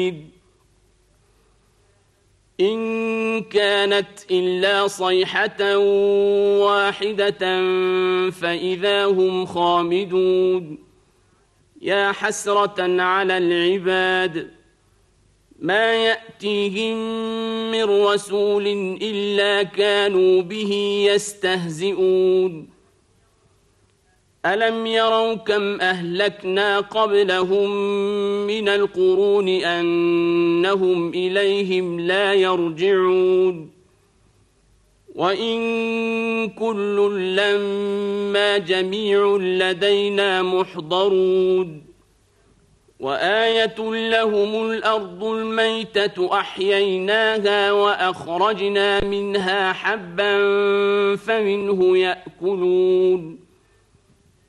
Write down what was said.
إن كانت إلا صيحة واحدة فإذا هم خامدون يا حسرة على العباد ما يأتيهم من رسول إلا كانوا به يستهزئون ألم يروا كم أهلكنا قبلهم من القرون أنهم إليهم لا يرجعون وإن كل لما جميع لدينا محضرون وآية لهم الأرض الميتة أحييناها وأخرجنا منها حبا فمنه يأكلون